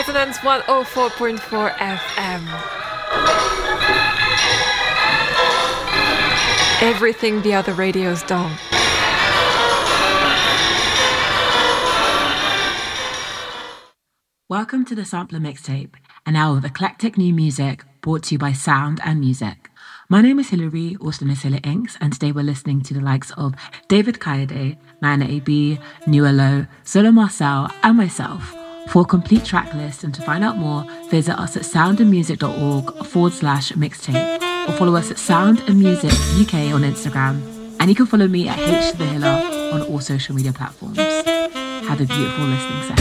Resonance 104.4 FM. Everything the other radios don't. Welcome to the Sampler Mixtape, an hour of eclectic new music brought to you by Sound and Music. My name is Hilary, also known as Hilla Inks, and today we're listening to the likes of David Kayode, Nina AB, Nuelo, Solo Marcel, and myself. For a complete track list and to find out more, visit us at soundandmusic.org/mixtape or follow us at Sound and Music UK on Instagram. And you can follow me at H The Hilla on all social media platforms. Have a beautiful listening session.